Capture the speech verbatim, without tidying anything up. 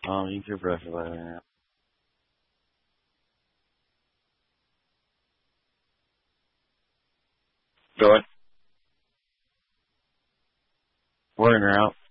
Um, use your breathalyzer. Go ahead. We're in or out.